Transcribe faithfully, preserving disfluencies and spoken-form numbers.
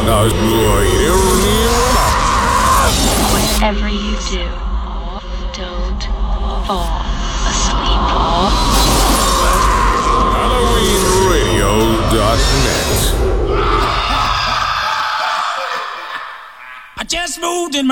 Whatever you do, don't fall asleep. Halloween Radio dot net. I just moved in